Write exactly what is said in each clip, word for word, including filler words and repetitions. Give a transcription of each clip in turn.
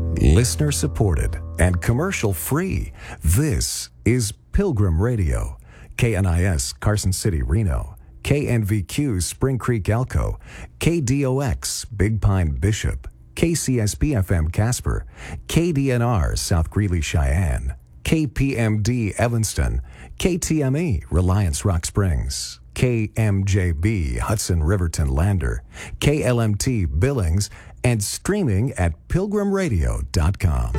Listener supported and commercial free. This is Pilgrim Radio. K N I S Carson City, Reno. K N V Q Spring Creek, Elko. K D O X Big Pine, Bishop. K C S B F M Casper. K D N R South Greeley, Cheyenne. K P M D Evanston. K T M E Reliance Rock Springs. K M J B Hudson Riverton Lander. K L M T Billings. And streaming at pilgrim radio dot com.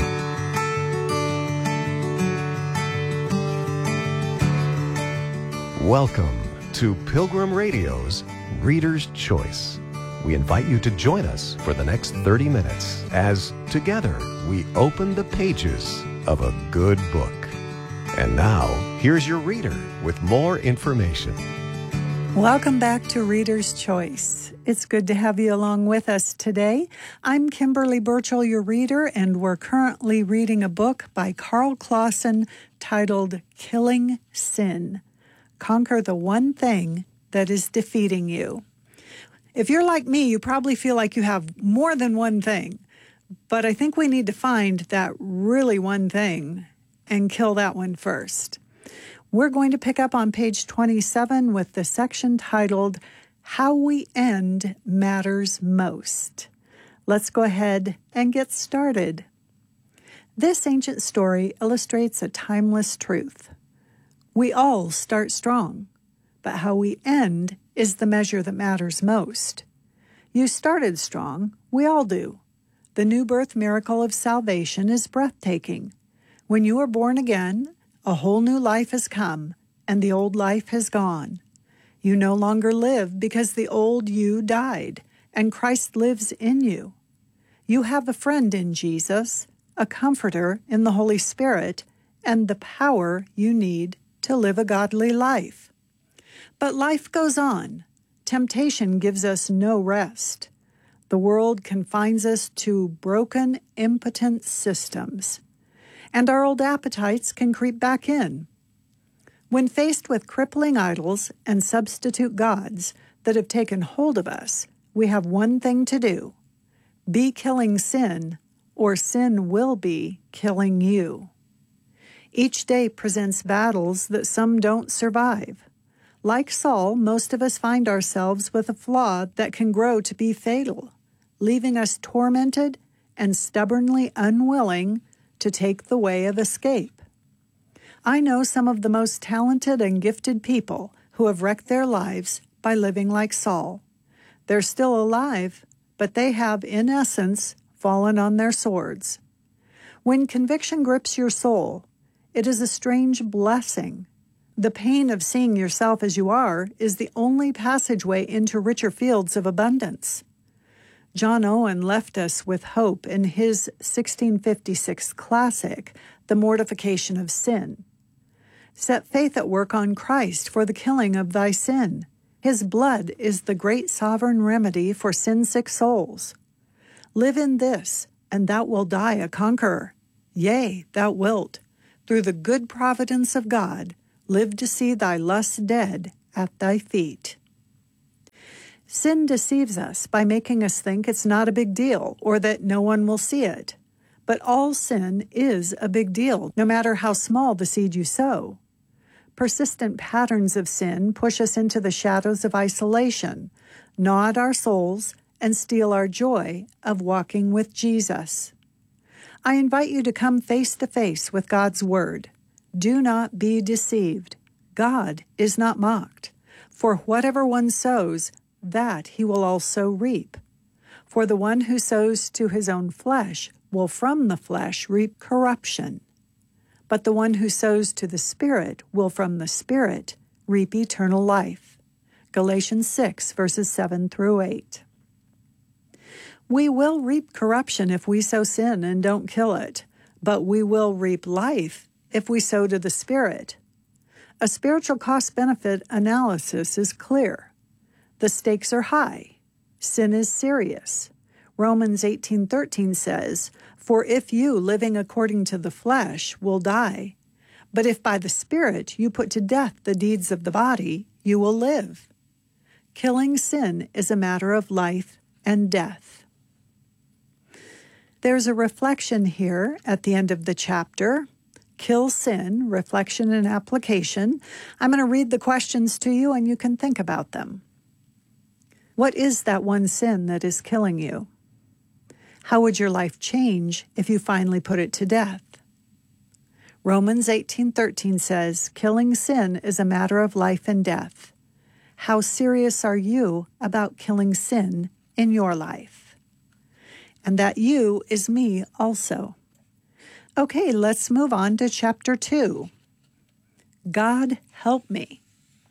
Welcome to Pilgrim Radio's Reader's Choice. We invite you to join us for the next thirty minutes as together we open the pages of a good book. And now, here's your reader with more information. Welcome back to Reader's Choice. It's good to have you along with us today. I'm Kimberly Burchell, your reader, and we're currently reading a book by Carl Clausen titled Killing Sin. Conquer the one thing that is defeating you. If you're like me, you probably feel like you have more than one thing, but I think we need to find that really one thing and kill that one first. We're going to pick up on page twenty-seven with the section titled, How We End Matters Most. Let's go ahead and get started. This ancient story illustrates a timeless truth. We all start strong, but how we end is the measure that matters most. You started strong, we all do. The new birth miracle of salvation is breathtaking. When you are born again, a whole new life has come, and the old life has gone. You no longer live because the old you died, and Christ lives in you. You have a friend in Jesus, a comforter in the Holy Spirit, and the power you need to live a godly life. But life goes on. Temptation gives us no rest. The world confines us to broken, impotent systems. And our old appetites can creep back in. When faced with crippling idols and substitute gods that have taken hold of us, we have one thing to do. Be killing sin, or sin will be killing you. Each day presents battles that some don't survive. Like Saul, most of us find ourselves with a flaw that can grow to be fatal, leaving us tormented and stubbornly unwilling to take the way of escape. I know some of the most talented and gifted people who have wrecked their lives by living like Saul. They're still alive, but they have, in essence, fallen on their swords. When conviction grips your soul, it is a strange blessing. The pain of seeing yourself as you are is the only passageway into richer fields of abundance. John Owen left us with hope in his sixteen fifty-six classic, The Mortification of Sin. Set faith at work on Christ for the killing of thy sin. His blood is the great sovereign remedy for sin-sick souls. Live in this, and thou wilt die a conqueror. Yea, thou wilt, through the good providence of God, live to see thy lusts dead at thy feet. Sin deceives us by making us think it's not a big deal or that no one will see it. But all sin is a big deal, no matter how small the seed you sow. Persistent patterns of sin push us into the shadows of isolation, gnaw at our souls, and steal our joy of walking with Jesus. I invite you to come face to face with God's Word. Do not be deceived. God is not mocked. For whatever one sows, that he will also reap. For the one who sows to his own flesh will from the flesh reap corruption. But the one who sows to the Spirit will from the Spirit reap eternal life. Galatians six, verses seven through eight. We will reap corruption if we sow sin and don't kill it, but we will reap life if we sow to the Spirit. A spiritual cost-benefit analysis is clear. The stakes are high. Sin is serious. Romans eighteen thirteen says, For if you, living according to the flesh, will die, but if by the Spirit you put to death the deeds of the body, you will live. Killing sin is a matter of life and death. There's a reflection here at the end of the chapter. Kill sin, reflection and application. I'm going to read the questions to you and you can think about them. What is that one sin that is killing you? How would your life change if you finally put it to death? Romans eighteen thirteen says, killing sin is a matter of life and death. How serious are you about killing sin in your life? And that you is me also. Okay, let's move on to chapter two. God help me.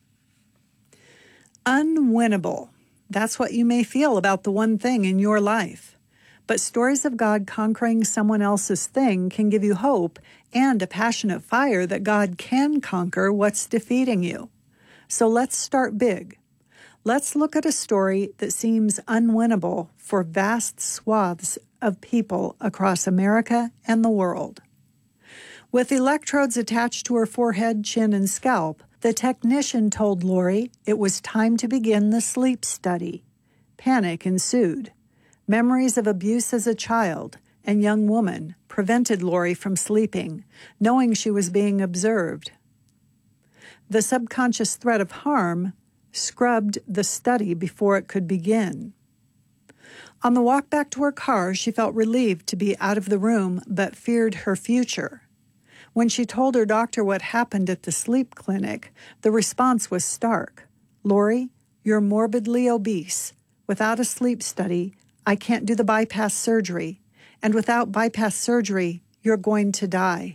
Unwinnable. That's what you may feel about the one thing in your life. But stories of God conquering someone else's thing can give you hope and a passionate fire that God can conquer what's defeating you. So let's start big. Let's look at a story that seems unwinnable for vast swaths of people across America and the world. With electrodes attached to her forehead, chin, and scalp, the technician told Lori it was time to begin the sleep study. Panic ensued. Memories of abuse as a child and young woman prevented Lori from sleeping, knowing she was being observed. The subconscious threat of harm scrubbed the study before it could begin. On the walk back to her car, she felt relieved to be out of the room, but feared her future. When she told her doctor what happened at the sleep clinic, the response was stark. Lori, you're morbidly obese. Without a sleep study, I can't do the bypass surgery. And without bypass surgery, you're going to die.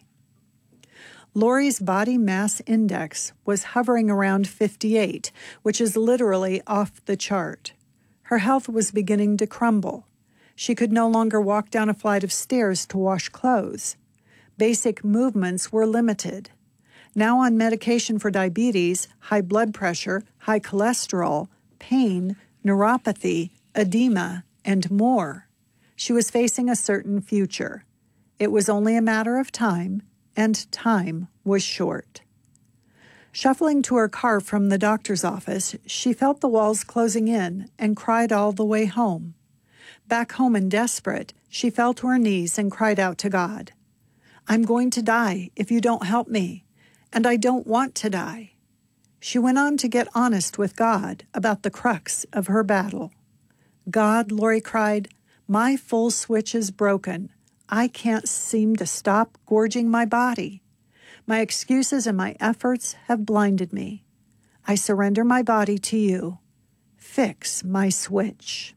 Lori's body mass index was hovering around fifty-eight, which is literally off the chart. Her health was beginning to crumble. She could no longer walk down a flight of stairs to wash clothes. Basic movements were limited. Now on medication for diabetes, high blood pressure, high cholesterol, pain, neuropathy, edema, and more. She was facing a certain future. It was only a matter of time, and time was short. Shuffling to her car from the doctor's office, she felt the walls closing in and cried all the way home. Back home and desperate, she fell to her knees and cried out to God. I'm going to die if you don't help me, and I don't want to die. She went on to get honest with God about the crux of her battle. God, Lori cried, my full switch is broken. I can't seem to stop gorging my body. My excuses and my efforts have blinded me. I surrender my body to you. Fix my switch.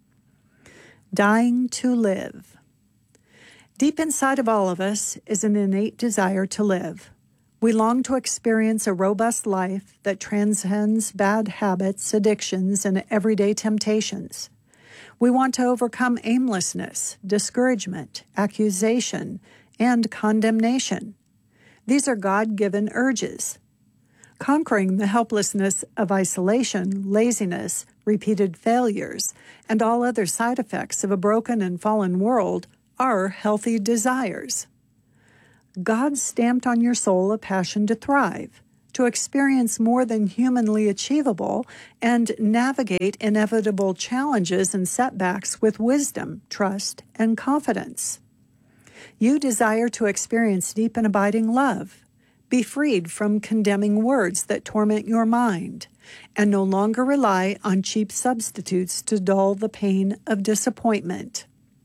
Dying to live. Deep inside of all of us is an innate desire to live. We long to experience a robust life that transcends bad habits, addictions, and everyday temptations. We want to overcome aimlessness, discouragement, accusation, and condemnation. These are God-given urges. Conquering the helplessness of isolation, laziness, repeated failures, and all other side effects of a broken and fallen world are healthy desires. God stamped on your soul a passion to thrive, to experience more than humanly achievable, and navigate inevitable challenges and setbacks with wisdom, trust, and confidence. You desire to experience deep and abiding love, be freed from condemning words that torment your mind, and no longer rely on cheap substitutes to dull the pain of disappointment.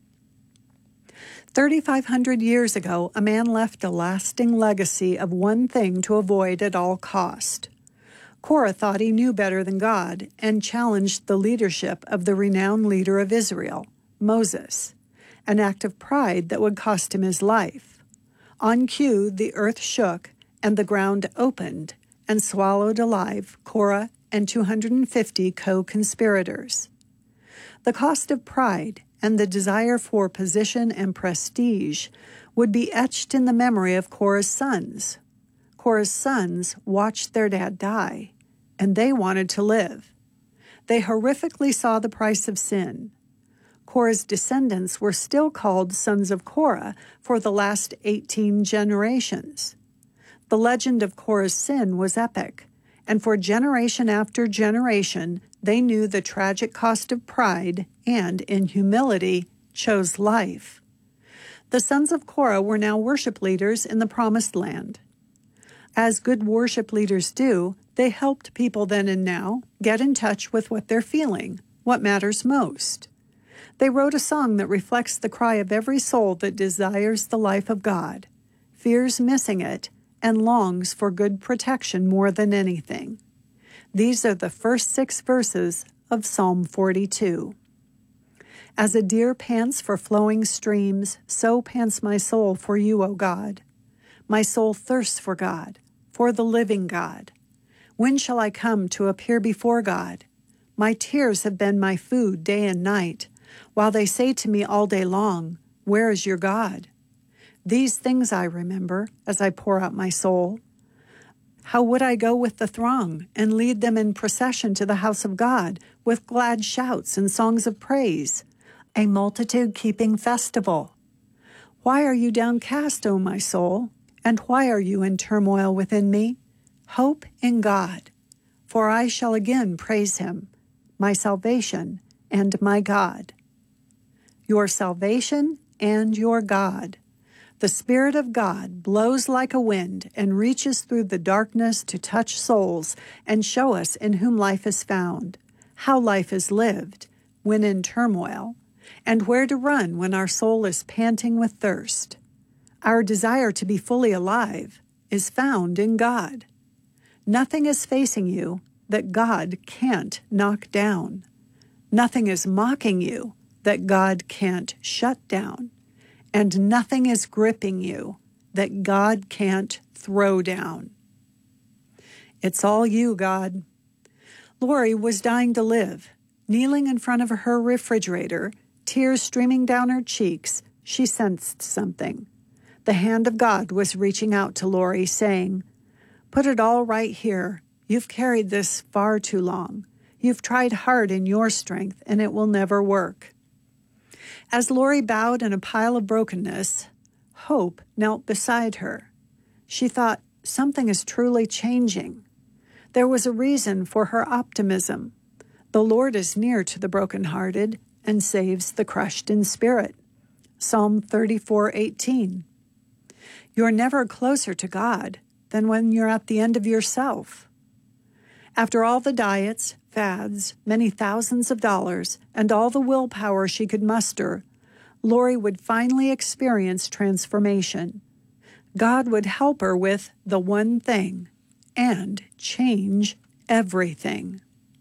thirty-five hundred years ago, a man left a lasting legacy of one thing to avoid at all cost. Korah thought he knew better than God and challenged the leadership of the renowned leader of Israel, Moses, an act of pride that would cost him his life. On cue, the earth shook and the ground opened and swallowed alive Korah and two hundred fifty co-conspirators. The cost of pride and the desire for position and prestige would be etched in the memory of Korah's sons. Korah's sons watched their dad die, and they wanted to live. They horrifically saw the price of sin. Korah's descendants were still called sons of Korah for the last eighteen generations. The legend of Korah's sin was epic, and for generation after generation, they knew the tragic cost of pride and, in humility, chose life. The sons of Korah were now worship leaders in the Promised Land. As good worship leaders do, they helped people then and now get in touch with what they're feeling, what matters most. They wrote a song that reflects the cry of every soul that desires the life of God, fears missing it, and longs for good protection more than anything. These are the first six verses of Psalm forty-two. As a deer pants for flowing streams, so pants my soul for you, O God. My soul thirsts for God, for the living God. When shall I come to appear before God? My tears have been my food day and night, while they say to me all day long, where is your God? These things I remember as I pour out my soul. How would I go with the throng and lead them in procession to the house of God with glad shouts and songs of praise, a multitude keeping festival? Why are you downcast, O my soul, and why are you in turmoil within me? Hope in God, for I shall again praise him, my salvation and my God. Your salvation and your God. The Spirit of God blows like a wind and reaches through the darkness to touch souls and show us in whom life is found, how life is lived when in turmoil, and where to run when our soul is panting with thirst. Our desire to be fully alive is found in God. Nothing is facing you that God can't knock down. Nothing is mocking you that God can't shut down. And nothing is gripping you that God can't throw down. It's all you, God. Lori was dying to live. Kneeling in front of her refrigerator, tears streaming down her cheeks, she sensed something. The hand of God was reaching out to Lori, saying, "Put it all right here. You've carried this far too long. You've tried hard in your strength, and it will never work." As Lori bowed in a pile of brokenness, hope knelt beside her. She thought, something is truly changing. There was a reason for her optimism. The Lord is near to the brokenhearted and saves the crushed in spirit. Psalm thirty-four eighteen. You're never closer to God than when you're at the end of yourself. After all the diets, fads, many thousands of dollars, and all the willpower she could muster, Lori would finally experience transformation. God would help her with the one thing and change everything.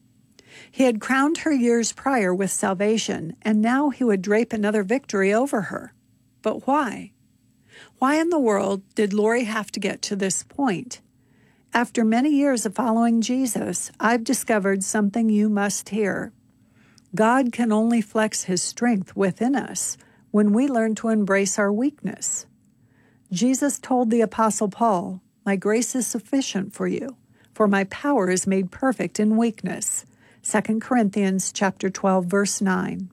He had crowned her years prior with salvation, and now he would drape another victory over her. But why? Why in the world did Lori have to get to this point? After many years of following Jesus, I've discovered something you must hear. God can only flex his strength within us when we learn to embrace our weakness. Jesus told the Apostle Paul, "My grace is sufficient for you, for my power is made perfect in weakness." Second Corinthians chapter twelve, verse nine.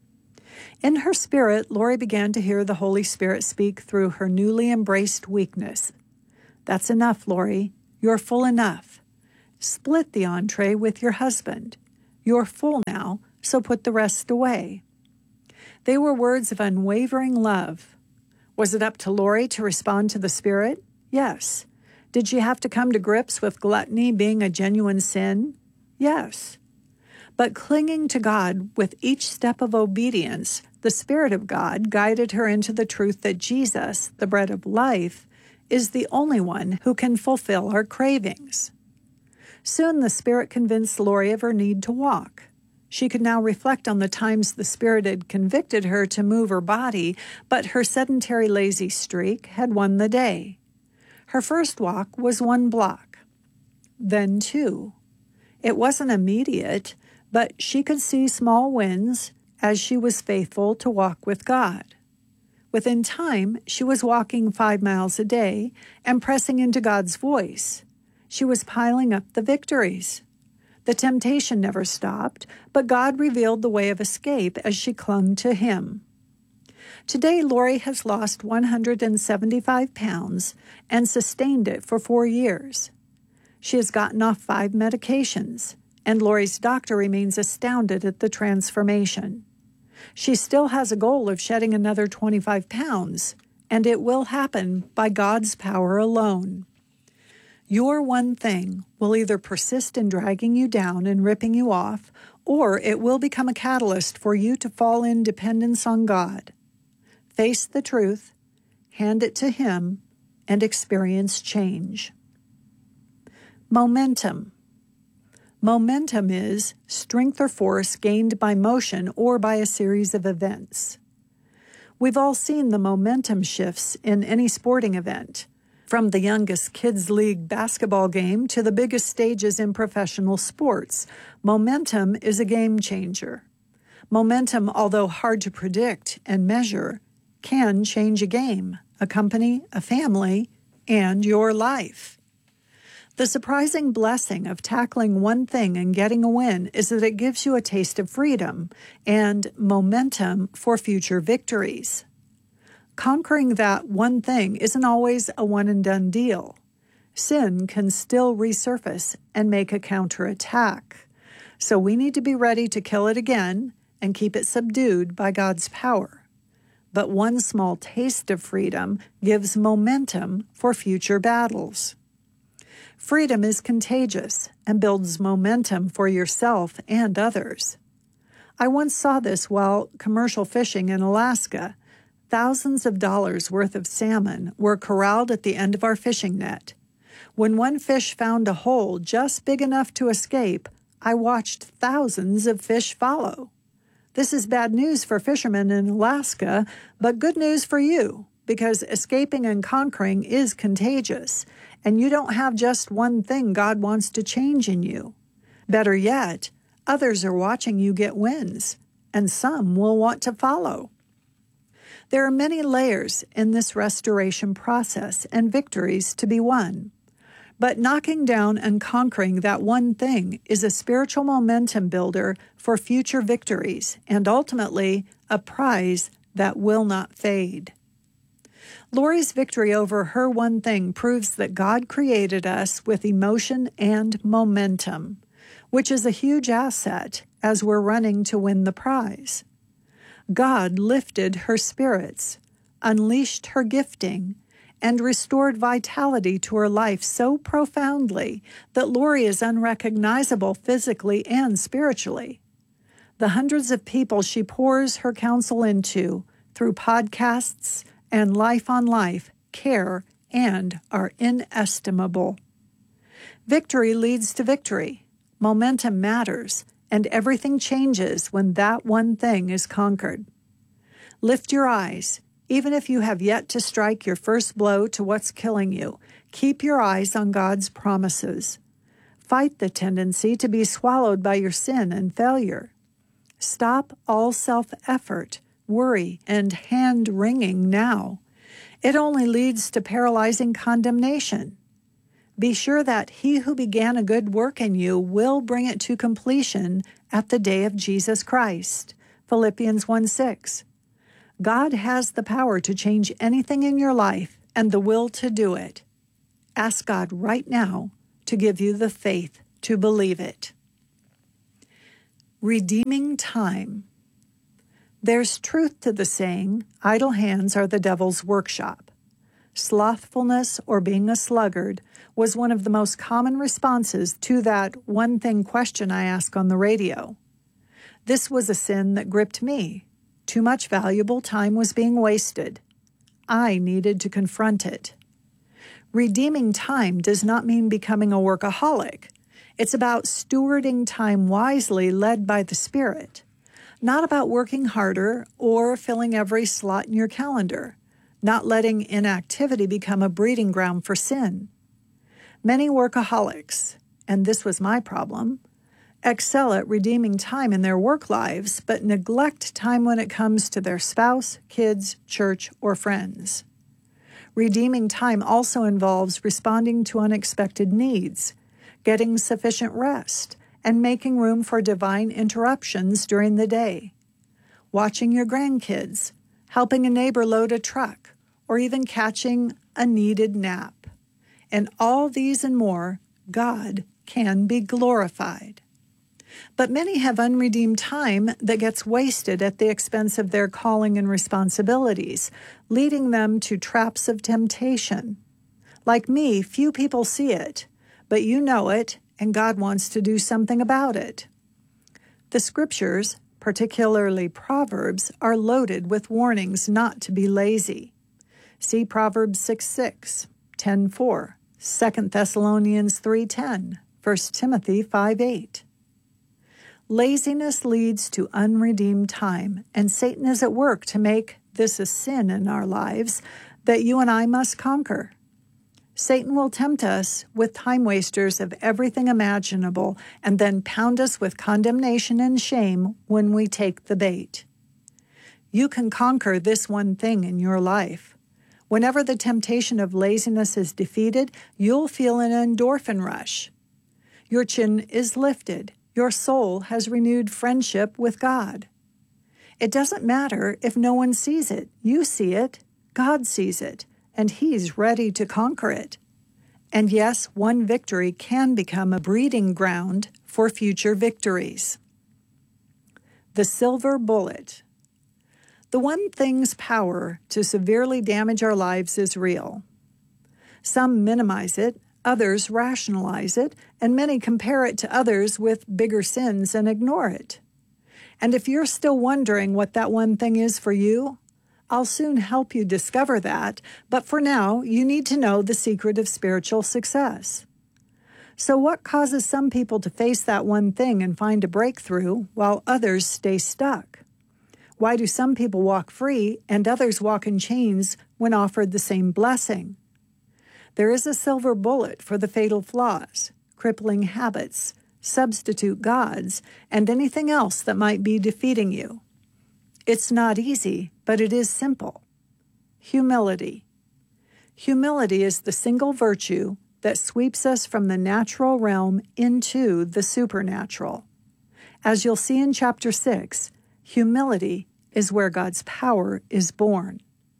In her spirit, Lori began to hear the Holy Spirit speak through her newly embraced weakness. "That's enough, Lori. You're full enough. Split the entree with your husband. You're full now, so put the rest away." They were words of unwavering love. Was it up to Lori to respond to the Spirit? Yes. Did she have to come to grips with gluttony being a genuine sin? Yes. But clinging to God with each step of obedience, the Spirit of God guided her into the truth that Jesus, the bread of life, is the only one who can fulfill our cravings. Soon the Spirit convinced Lori of her need to walk. She could now reflect on the times the Spirit had convicted her to move her body, but her sedentary lazy streak had won the day. Her first walk was one block, then two. It wasn't immediate, but she could see small wins as she was faithful to walk with God. Within time, she was walking five miles a day and pressing into God's voice. She was piling up the victories. The temptation never stopped, but God revealed the way of escape as she clung to him. Today, Lori has lost one hundred seventy-five pounds and sustained it for four years. She has gotten off five medications, and Lori's doctor remains astounded at the transformation. She still has a goal of shedding another twenty-five pounds, and it will happen by God's power alone. Your one thing will either persist in dragging you down and ripping you off, or it will become a catalyst for you to fall in dependence on God. Face the truth, hand it to Him, and experience change. Momentum. Momentum is strength or force gained by motion or by a series of events. We've all seen the momentum shifts in any sporting event, from the youngest kids' league basketball game to the biggest stages in professional sports. Momentum is a game changer. Momentum, although hard to predict and measure, can change a game, a company, a family, and your life. The surprising blessing of tackling one thing and getting a win is that it gives you a taste of freedom and momentum for future victories. Conquering that one thing isn't always a one-and-done deal. Sin can still resurface and make a counterattack. So we need to be ready to kill it again and keep it subdued by God's power. But one small taste of freedom gives momentum for future battles. Freedom is contagious and builds momentum for yourself and others. I once saw this while commercial fishing in Alaska. Thousands of dollars worth of salmon were corralled at the end of our fishing net. When one fish found a hole just big enough to escape, I watched thousands of fish follow. This is bad news for fishermen in Alaska, but good news for you, because escaping and conquering is contagious, and you don't have just one thing God wants to change in you. Better yet, others are watching you get wins, and some will want to follow. There are many layers in this restoration process and victories to be won. But knocking down and conquering that one thing is a spiritual momentum builder for future victories and ultimately a prize that will not fade. Lori's victory over her one thing proves that God created us with emotion and momentum, which is a huge asset as we're running to win the prize. God lifted her spirits, unleashed her gifting, and restored vitality to her life so profoundly that Lori is unrecognizable physically and spiritually. The hundreds of people she pours her counsel into through podcasts and Life on Life care and are inestimable. Victory leads to victory. Momentum matters, and everything changes when that one thing is conquered. Lift your eyes. Even if you have yet to strike your first blow to what's killing you, keep your eyes on God's promises. Fight the tendency to be swallowed by your sin and failure. Stop all self-effort, worry, and hand-wringing now. It only leads to paralyzing condemnation. Be sure that He who began a good work in you will bring it to completion at the day of Jesus Christ. Philippians one six. God has the power to change anything in your life and the will to do it. Ask God right now to give you the faith to believe it. Redeeming time. There's truth to the saying, idle hands are the devil's workshop. Slothfulness or being a sluggard was one of the most common responses to that one thing question I ask on the radio. This was a sin that gripped me. Too much valuable time was being wasted. I needed to confront it. Redeeming time does not mean becoming a workaholic. It's about stewarding time wisely, led by the Spirit. Not about working harder or filling every slot in your calendar. Not letting inactivity become a breeding ground for sin. Many workaholics, and this was my problem, excel at redeeming time in their work lives, but neglect time when it comes to their spouse, kids, church, or friends. Redeeming time also involves responding to unexpected needs, getting sufficient rest, and making room for divine interruptions during the day. Watching your grandkids, helping a neighbor load a truck, or even catching a needed nap. In all these and more, God can be glorified. But many have unredeemed time that gets wasted at the expense of their calling and responsibilities, leading them to traps of temptation. Like me, few people see it, but you know it, and God wants to do something about it. The scriptures, particularly Proverbs, are loaded with warnings not to be lazy. See Proverbs six six, ten four, Second Thessalonians three ten, First Timothy five eight. Laziness leads to unredeemed time, and Satan is at work to make this a sin in our lives that you and I must conquer. Satan will tempt us with time wasters of everything imaginable and then pound us with condemnation and shame when we take the bait. You can conquer this one thing in your life. Whenever the temptation of laziness is defeated, you'll feel an endorphin rush. Your chin is lifted. Your soul has renewed friendship with God. It doesn't matter if no one sees it. You see it. God sees it. And He's ready to conquer it. And yes, one victory can become a breeding ground for future victories. The silver bullet. The one thing's power to severely damage our lives is real. Some minimize it, others rationalize it, and many compare it to others with bigger sins and ignore it. And if you're still wondering what that one thing is for you, I'll soon help you discover that, but for now, you need to know the secret of spiritual success. So what causes some people to face that one thing and find a breakthrough while others stay stuck? Why do some people walk free and others walk in chains when offered the same blessing? There is a silver bullet for the fatal flaws, crippling habits, substitute gods, and anything else that might be defeating you. It's not easy, but it is simple. Humility. Humility is the single virtue that sweeps us from the natural realm into the supernatural. As you'll see in chapter six, humility is where God's power is born.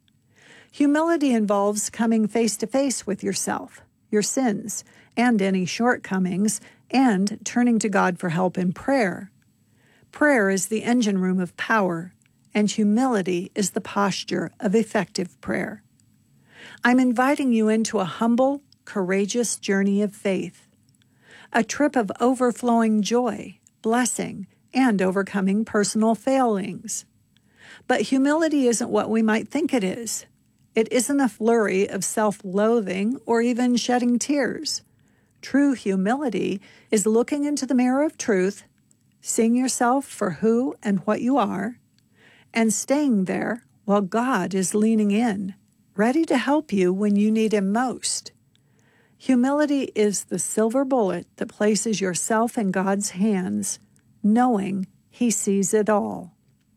Humility involves coming face to face with yourself, your sins, and any shortcomings, and turning to God for help in prayer. Prayer is the engine room of power, and humility is the posture of effective prayer. I'm inviting you into a humble, courageous journey of faith, a trip of overflowing joy, blessing, and overcoming personal failings. But humility isn't what we might think it is. It isn't a flurry of self-loathing or even shedding tears. True humility is looking into the mirror of truth, seeing yourself for who and what you are, and staying there while God is leaning in, ready to help you when you need Him most. Humility is the silver bullet that places yourself in God's hands, knowing He sees it all.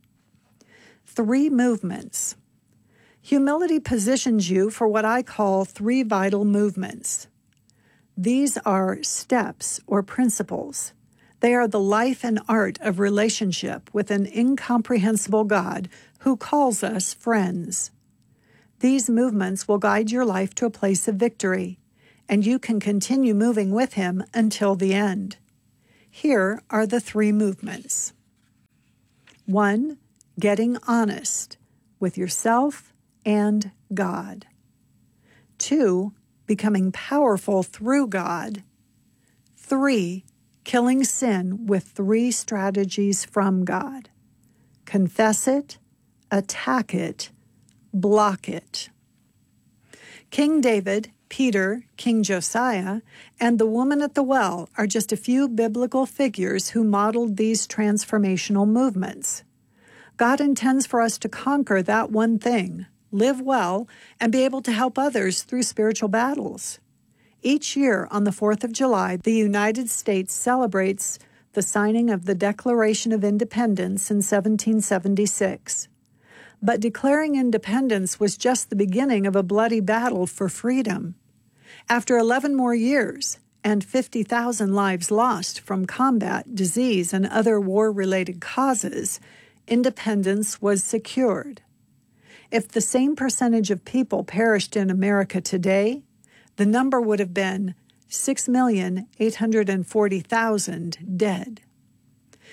Three movements. Humility positions you for what I call three vital movements. These are steps or principles. They are the life and art of relationship with an incomprehensible God who calls us friends. These movements will guide your life to a place of victory, and you can continue moving with Him until the end. Here are the three movements. One, getting honest with yourself and God. Two, becoming powerful through God. Three, killing sin with three strategies from God. Confess it, attack it, block it. King David, Peter, King Josiah, and the woman at the well are just a few biblical figures who modeled these transformational movements. God intends for us to conquer that one thing, live well, and be able to help others through spiritual battles. Each year on the fourth of July, the United States celebrates the signing of the Declaration of Independence in seventeen seventy-six. But declaring independence was just the beginning of a bloody battle for freedom. After eleven more years and fifty thousand lives lost from combat, disease, and other war-related causes, independence was secured. If the same percentage of people perished in America today, the number would have been six million eight hundred forty thousand dead.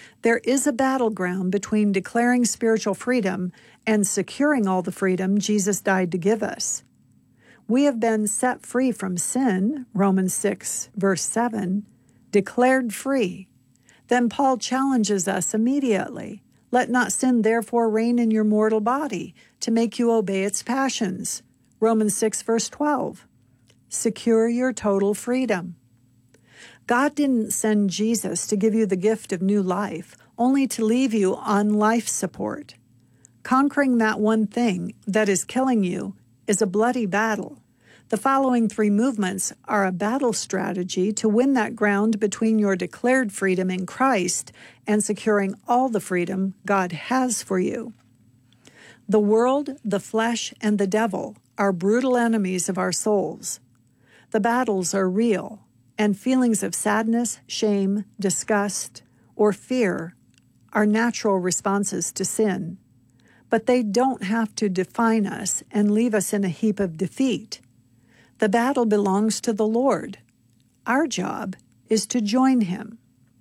There is a battleground between declaring spiritual freedom and securing all the freedom Jesus died to give us. We have been set free from sin, Romans six, verse seven, declared free. Then Paul challenges us immediately. Let not sin therefore reign in your mortal body to make you obey its passions, Romans six, verse twelve. Secure your total freedom. God didn't send Jesus to give you the gift of new life, only to leave you on life support. Conquering that one thing that is killing you is a bloody battle. The following three movements are a battle strategy to win that ground between your declared freedom in Christ and securing all the freedom God has for you. The world, the flesh, and the devil are brutal enemies of our souls. The battles are real, and feelings of sadness, shame, disgust, or fear are natural responses to sin. But they don't have to define us and leave us in a heap of defeat. The battle belongs to the Lord. Our job is to join Him.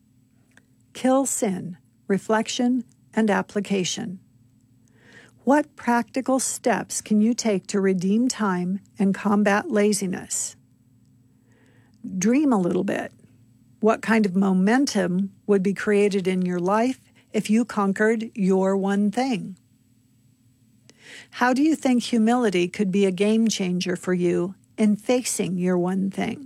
Kill sin, reflection, and application. What practical steps can you take to redeem time and combat laziness? Dream a little bit. What kind of momentum would be created in your life if you conquered your one thing? How do you think humility could be a game changer for you in facing your one thing?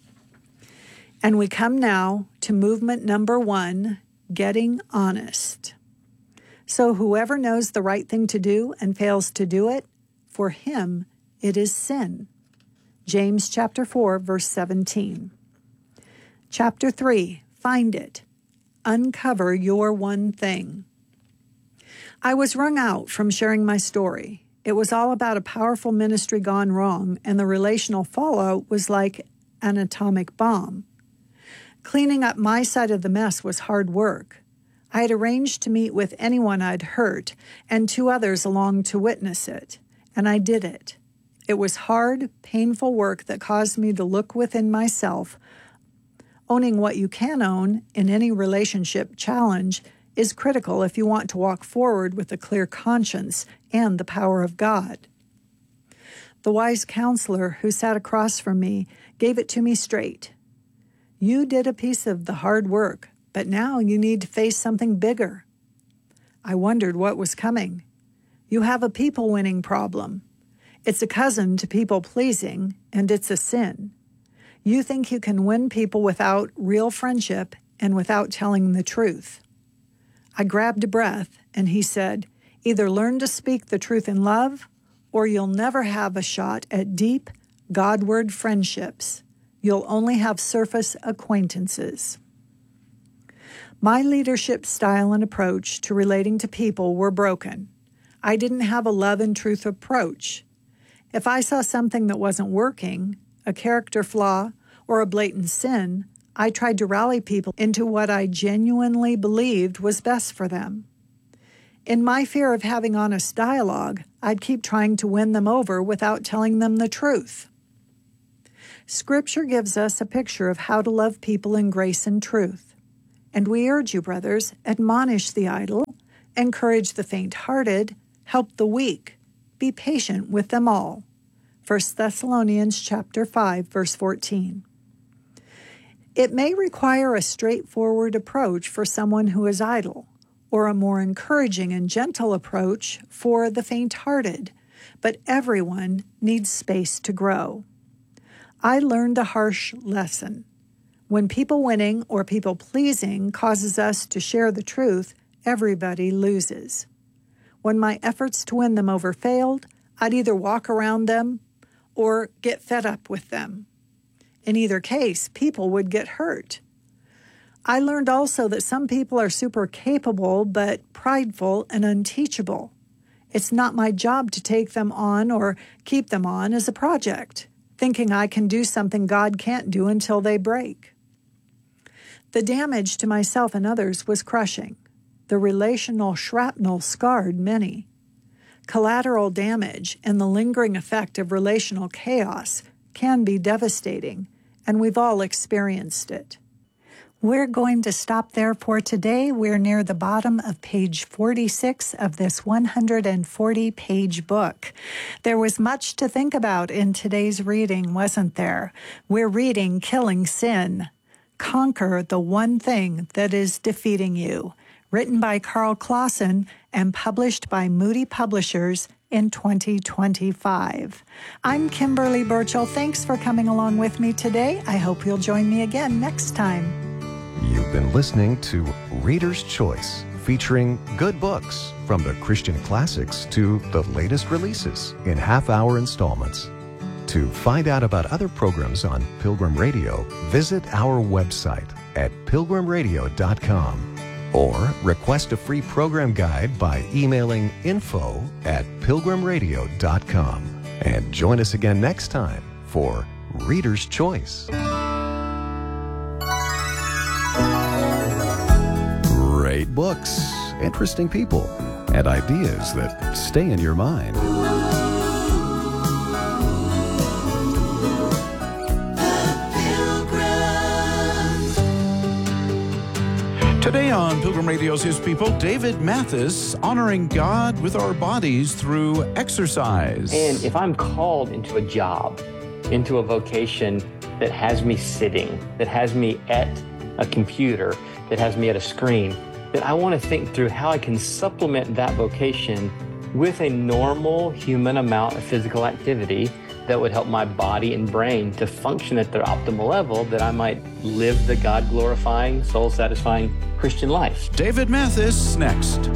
And we come now to movement number one, getting honest. So whoever knows the right thing to do and fails to do it, for him it is sin. James chapter four, verse seventeen. Chapter three, find it. Uncover your one thing. I was wrung out from sharing my story. It was all about a powerful ministry gone wrong, and the relational fallout was like an atomic bomb. Cleaning up my side of the mess was hard work. I had arranged to meet with anyone I'd hurt and two others along to witness it, and I did it. It was hard, painful work that caused me to look within myself. Owning what you can own in any relationship challenge is critical if you want to walk forward with a clear conscience and the power of God. The wise counselor who sat across from me gave it to me straight. You did a piece of the hard work, but now you need to face something bigger. I wondered what was coming. You have a people-winning problem. It's a cousin to people-pleasing, and it's a sin. You think you can win people without real friendship and without telling the truth. I grabbed a breath, and he said, either learn to speak the truth in love, or you'll never have a shot at deep, Godward friendships. You'll only have surface acquaintances. My leadership style and approach to relating to people were broken. I didn't have a love and truth approach. If I saw something that wasn't working, a character flaw, or a blatant sin, I tried to rally people into what I genuinely believed was best for them. In my fear of having honest dialogue, I'd keep trying to win them over without telling them the truth. Scripture gives us a picture of how to love people in grace and truth. And we urge you, brothers, admonish the idle, encourage the faint-hearted, help the weak, be patient with them all. First Thessalonians chapter five, verse fourteen. It may require a straightforward approach for someone who is idle, or a more encouraging and gentle approach for the faint-hearted, but everyone needs space to grow. I learned a harsh lesson. When people winning or people pleasing causes us to share the truth, everybody loses. When my efforts to win them over failed, I'd either walk around them or get fed up with them. In either case, people would get hurt. I learned also that some people are super capable but prideful and unteachable. It's not my job to take them on or keep them on as a project, thinking I can do something God can't do until they break. The damage to myself and others was crushing. The relational shrapnel scarred many. Collateral damage and the lingering effect of relational chaos can be devastating, and we've all experienced it. We're going to stop there for today. We're near the bottom of page forty-six of this one hundred forty page book. There was much to think about in today's reading, wasn't there? We're reading Killing Sin. Conquer the One Thing That Is Defeating You, written by Carl Clausen and published by Moody Publishers in twenty twenty-five. I'm Kimberly Burchell. Thanks for coming along with me today. I hope you'll join me again next time. You've been listening to Reader's Choice, featuring good books from the Christian classics to the latest releases in half-hour installments. To find out about other programs on Pilgrim Radio, visit our website at pilgrim radio dot com or request a free program guide by emailing info at pilgrim radio dot com. And join us again next time for Reader's Choice. Great books, interesting people, and ideas that stay in your mind. Today on Pilgrim Radio's His People, David Mathis, honoring God with our bodies through exercise. And if I'm called into a job, into a vocation that has me sitting, that has me at a computer, that has me at a screen, that I want to think through how I can supplement that vocation with a normal human amount of physical activity that would help my body and brain to function at their optimal level, that I might live the God-glorifying, soul-satisfying Christian life. David Mathis next.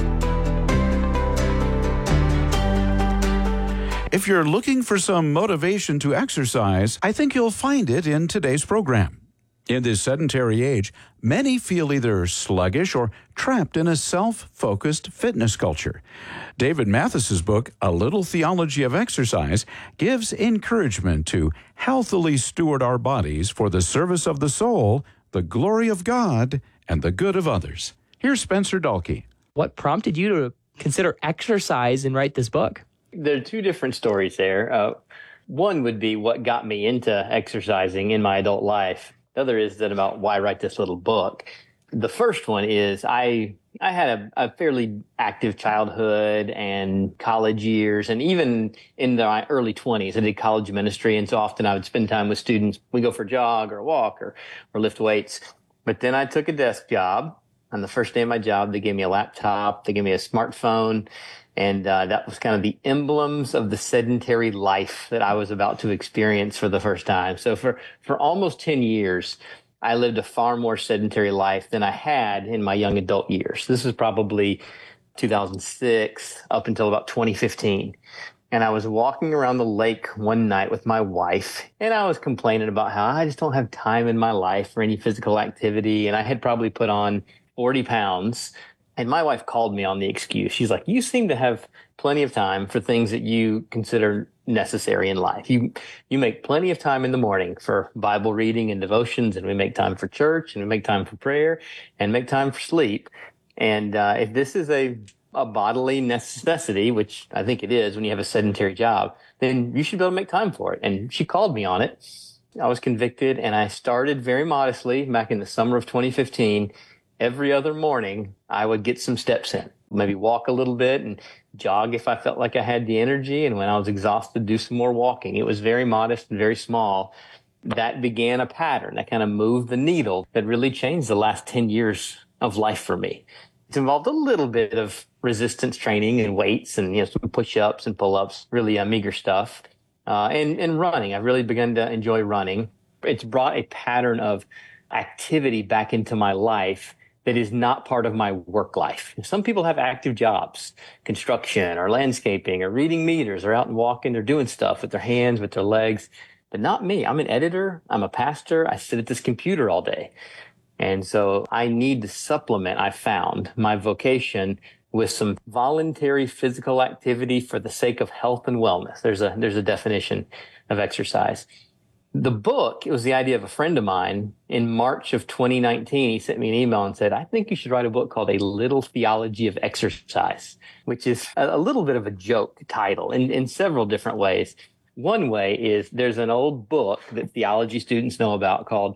If you're looking for some motivation to exercise, I think you'll find it in today's program. In this sedentary age, many feel either sluggish or trapped in a self-focused fitness culture. David Mathis's book, A Little Theology of Exercise, gives encouragement to healthily steward our bodies for the service of the soul, the glory of God, and the good of others. Here's Spencer Dalkey. What prompted you to consider exercise and write this book? There are two different stories there. Uh, one would be what got me into exercising in my adult life. The other is that about why write this little book. The first one is I I had a, a fairly active childhood and college years, and even in my early twenties, I did college ministry, and so often I would spend time with students. We go for a jog or a walk or, or lift weights. But then I took a desk job. On the first day of my job, they gave me a laptop, they gave me a smartphone, and uh, that was kind of the emblems of the sedentary life that I was about to experience for the first time. So for, for almost ten years, I lived a far more sedentary life than I had in my young adult years. This was probably two thousand six up until about twenty fifteen. And I was walking around the lake one night with my wife, and I was complaining about how I just don't have time in my life for any physical activity. And I had probably put on forty pounds. And my wife called me on the excuse. She's like, you seem to have plenty of time for things that you consider necessary in life. You you make plenty of time in the morning for Bible reading and devotions, and we make time for church, and we make time for prayer, and make time for sleep. And uh, if this is a, a bodily necessity, which I think it is when you have a sedentary job, then you should be able to make time for it. And she called me on it. I was convicted, and I started very modestly back in the summer of twenty fifteen. Every other morning, I would get some steps in, maybe walk a little bit and jog if I felt like I had the energy. And when I was exhausted, do some more walking. It was very modest and very small. That began a pattern that kind of moved the needle that really changed the last ten years of life for me. It's involved a little bit of resistance training and weights and, you know, some push-ups and pull-ups, really uh, meager stuff. Uh, and, and running. I've really begun to enjoy running. It's brought a pattern of activity back into my life that is not part of my work life. Some people have active jobs, construction or landscaping or reading meters or out and walking or doing stuff with their hands, with their legs, but not me. I'm an editor. I'm a pastor. I sit at this computer all day. And so I need to supplement, I found, my vocation with some voluntary physical activity for the sake of health and wellness. There's a, there's a definition of exercise. The book, it was the idea of a friend of mine. In March of twenty nineteen, he sent me an email and said, I think you should write a book called A Little Theology of Exercise, which is a, a little bit of a joke title in, in several different ways. One way is there's an old book that theology students know about called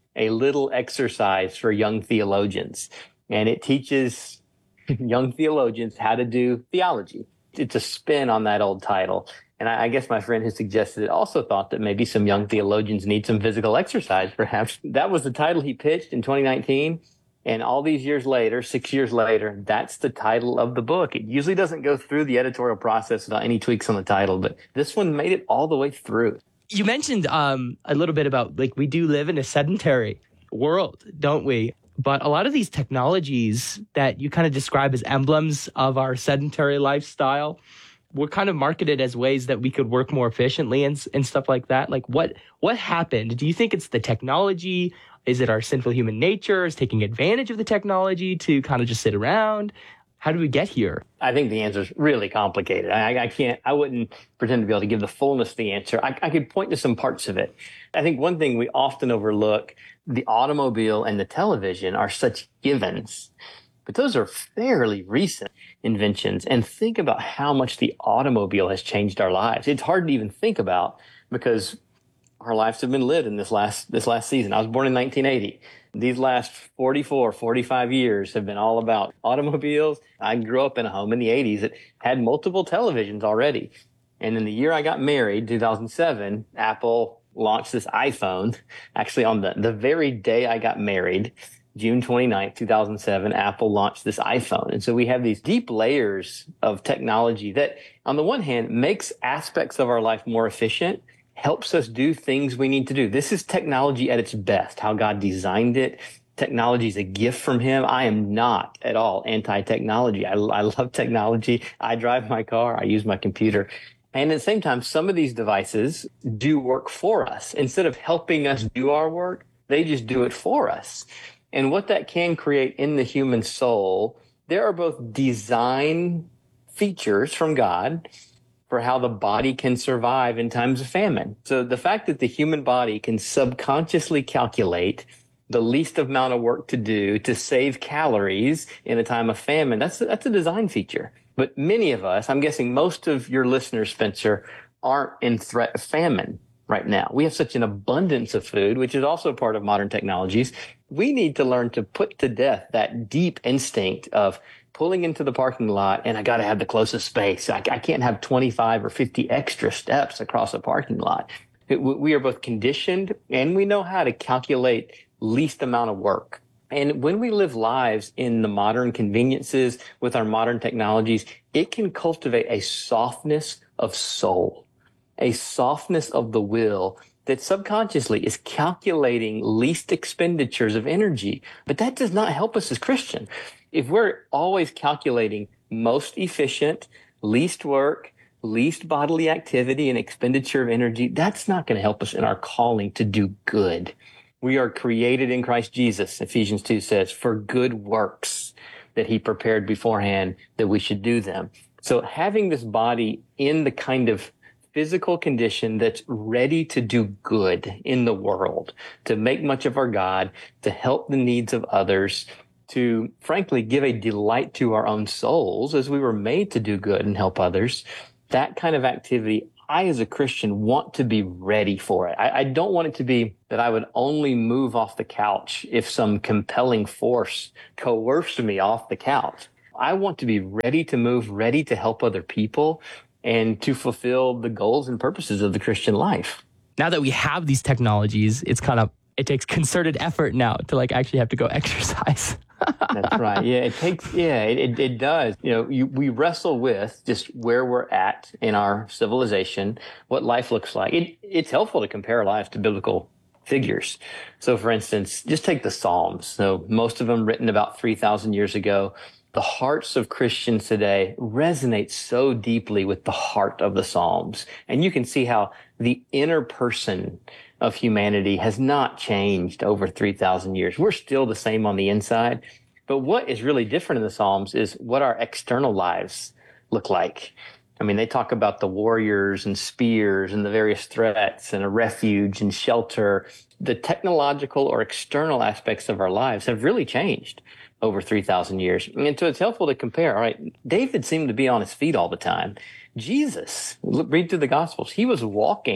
A Little Exercise for Young Theologians. And it teaches young theologians how to do theology. It's a spin on that old title. And I, I guess my friend who suggested it also thought that maybe some young theologians need some physical exercise, perhaps. That was the title he pitched in twenty nineteen. And all these years later, six years later, that's the title of the book. It usually doesn't go through the editorial process without any tweaks on the title, but this one made it all the way through. You mentioned um, a little bit about, like, we do live in a sedentary world, don't we? But a lot of these technologies that you kind of describe as emblems of our sedentary lifestyle were kind of marketed as ways that we could work more efficiently and, and stuff like that. Like, what what happened? Do you think it's the technology? Is it our sinful human nature is taking advantage of the technology to kind of just sit around? How do we get here? I think the answer is really complicated. I, I can't, I wouldn't pretend to be able to give the fullness of the answer. I, I could point to some parts of it. I think one thing we often overlook, the automobile and the television are such givens, but those are fairly recent inventions. And think about how much the automobile has changed our lives. It's hard to even think about because our lives have been lived in this last this last season. I was born in nineteen eighty. These last forty-four, forty-five years have been all about automobiles. I grew up in a home in the eighties that had multiple televisions already. And in the year I got married, two thousand seven, Apple launched this iPhone. Actually, on the, the very day I got married, June twenty-ninth, two thousand seven, Apple launched this iPhone. And so we have these deep layers of technology that, on the one hand, makes aspects of our life more efficient, helps us do things we need to do. This is technology at its best, how God designed it. Technology is a gift from him. I am not at all anti-technology. I, I love technology. I drive my car. I use my computer. And at the same time, some of these devices do work for us. Instead of helping us do our work, they just do it for us. And what that can create in the human soul, there are both design features from God for how the body can survive in times of famine. So the fact that the human body can subconsciously calculate the least amount of work to do to save calories in a time of famine, that's, that's a design feature. But many of us, I'm guessing most of your listeners, Spencer, aren't in threat of famine right now. We have such an abundance of food, which is also part of modern technologies. We need to learn to put to death that deep instinct of pulling into the parking lot and I got to have the closest space. I, I can't have twenty-five or fifty extra steps across a parking lot. It, we are both conditioned and we know how to calculate least amount of work. And when we live lives in the modern conveniences with our modern technologies, it can cultivate a softness of soul, a softness of the will that subconsciously is calculating least expenditures of energy. But that does not help us as Christians. If we're always calculating most efficient, least work, least bodily activity and expenditure of energy, that's not going to help us in our calling to do good. We are created in Christ Jesus, Ephesians two says, for good works that he prepared beforehand that we should do them. So having this body in the kind of physical condition that's ready to do good in the world, to make much of our God, to help the needs of others, to frankly give a delight to our own souls as we were made to do good and help others. That kind of activity, I as a Christian want to be ready for it. I, I don't want it to be that I would only move off the couch if some compelling force coerced me off the couch. I want to be ready to move, ready to help other people and to fulfill the goals and purposes of the Christian life. Now that we have these technologies, it's kind of, it takes concerted effort now to like actually have to go exercise. That's right. Yeah, it takes, yeah, it, it, it does. You know, you, we wrestle with just where we're at in our civilization, what life looks like. It, it's helpful to compare lives to biblical figures. So for instance, just take the Psalms. So most of them written about three thousand years ago. The hearts of Christians today resonate so deeply with the heart of the Psalms. And you can see how the inner person of humanity has not changed over three thousand years. We're still the same on the inside. But what is really different in the Psalms is what our external lives look like. I mean, they talk about the warriors and spears and the various threats and a refuge and shelter. The technological or external aspects of our lives have really changed over three thousand years. And so it's helpful to compare. All right, David seemed to be on his feet all the time. Jesus, read through the Gospels, he was walking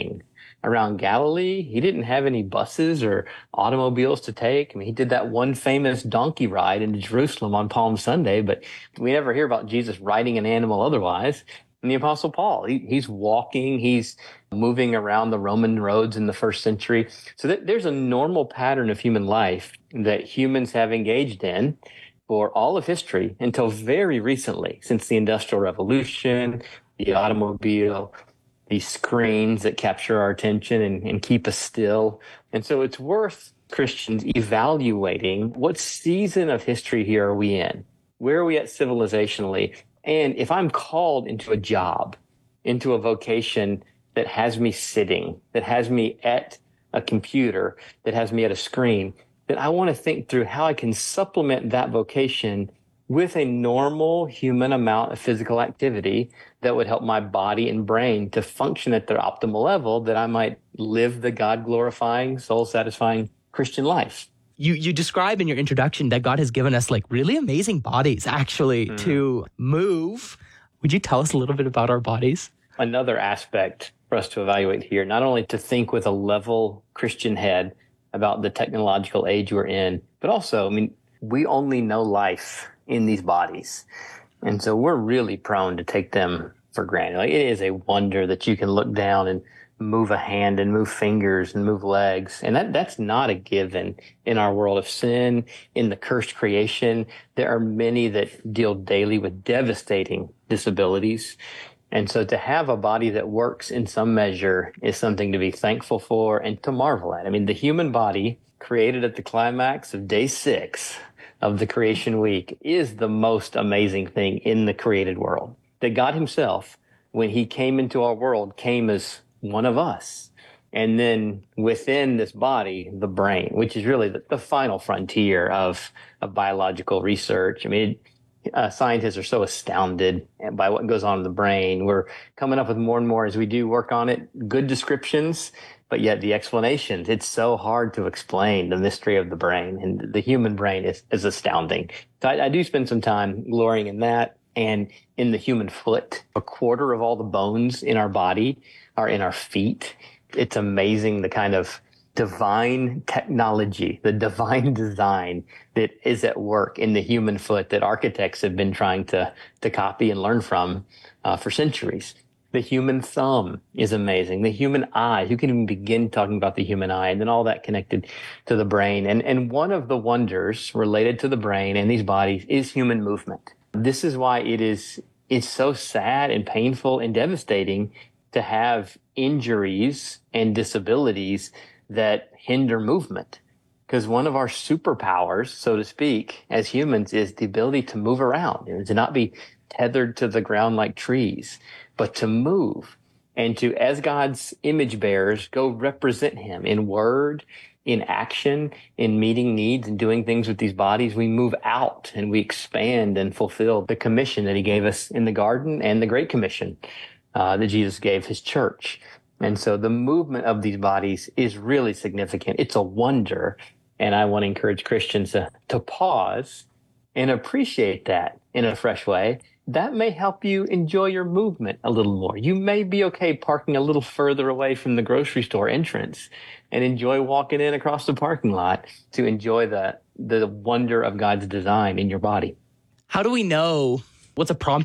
around Galilee. He didn't have any buses or automobiles to take. I mean, he did that one famous donkey ride into Jerusalem on Palm Sunday, but we never hear about Jesus riding an animal otherwise. And the Apostle Paul, he, he's walking, he's moving around the Roman roads in the first century. So th- there's a normal pattern of human life that humans have engaged in for all of history until very recently, since the Industrial Revolution, the automobile, these screens that capture our attention and, and keep us still. And so it's worth Christians evaluating what season of history here are we in? Where are we at civilizationally? And if I'm called into a job, into a vocation that has me sitting, that has me at a computer, that has me at a screen, then I want to think through how I can supplement that vocation with a normal human amount of physical activity that would help my body and brain to function at their optimal level, that I might live the God-glorifying, soul-satisfying Christian life. You you describe in your introduction that God has given us like really amazing bodies actually mm. to move. Would you tell us a little bit about our bodies? Another aspect for us to evaluate here, not only to think with a level Christian head about the technological age we're in, but also, I mean, we only know life in these bodies. And so we're really prone to take them for granted. Like, it is a wonder that you can look down and move a hand and move fingers and move legs. And that that's not a given in our world of sin, in the cursed creation. There are many that deal daily with devastating disabilities. And so to have a body that works in some measure is something to be thankful for and to marvel at. I mean, the human body created at the climax of day six of the creation week is the most amazing thing in the created world. That God himself, when he came into our world, came as one of us. And then within this body, the brain, which is really the, the final frontier of, of biological research. I mean, it, uh, scientists are so astounded by what goes on in the brain. We're coming up with more and more as we do work on it, good descriptions, but yet the explanations, it's so hard to explain the mystery of the brain. And the human brain is, is astounding. So I, I do spend some time glorying in that. And in the human foot, a quarter of all the bones in our body are in our feet. It's amazing the kind of divine technology, the divine design that is at work in the human foot that architects have been trying to, to copy and learn from uh, for centuries. The human thumb is amazing. The human eye, who can even begin talking about the human eye, and then all that connected to the brain. And, and one of the wonders related to the brain and these bodies is human movement. This is why it is, it's so sad and painful and devastating to have injuries and disabilities that hinder movement. Because one of our superpowers, so to speak, as humans is the ability to move around, and to not be tethered to the ground like trees, but to move and to, as God's image bearers, go represent him in word, in action, in meeting needs and doing things with these bodies. We move out and we expand and fulfill the commission that he gave us in the garden and the Great Commission uh, that Jesus gave his church. And so the movement of these bodies is really significant. It's a wonder. And I want to encourage Christians to, to pause and appreciate that in a fresh way. That may help you enjoy your movement a little more. You may be okay parking a little further away from the grocery store entrance and enjoy walking in across the parking lot to enjoy the, the wonder of God's design in your body. How do we know what's a prompt